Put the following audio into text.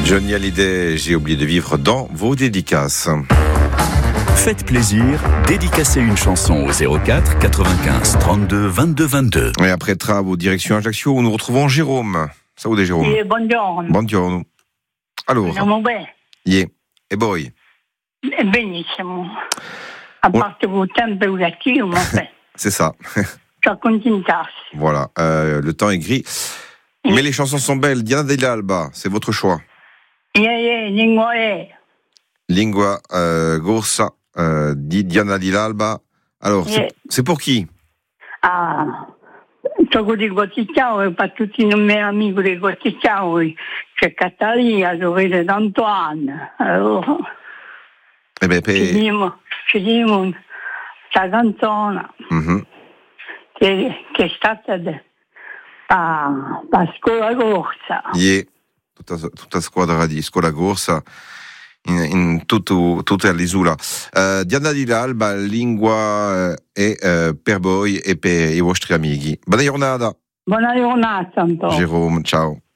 Johnny Hallyday, j'ai oublié de vivre dans vos dédicaces. Faites plaisir, dédicacez une chanson au 04 95 32 22 22. Et après travaux, direction Ajaccio, où nous retrouvons Jérôme. Salude Jérôme. Buongiorno. Buongiorno. Allora, Andiamo bene? e voi? Benissimo. A parte il tempo è cattivo, ma beh, C'est ça. ci accontentarsi. Voilà, le temps est gris. Mais les chansons sont belles. Diana dell'Alba, c'est votre choix. Lingua è. Lingua Gorsa di Diana dell'Alba. Alors, c'est pour qui? Gioco di Goticchiao, per tutti i miei amici di Goticchiao, c'è Catalina, dove d'Antoine. Allora, ci diamo questa canzone che è stata per Scuola Corsa. Tutta squadra di Scuola Corsa in tutta l'isola. Diana dell'Alba, Lingua per voi e per i vostri amici. Buona giornata. Buona giornata, Antonio. Jérôme, ciao.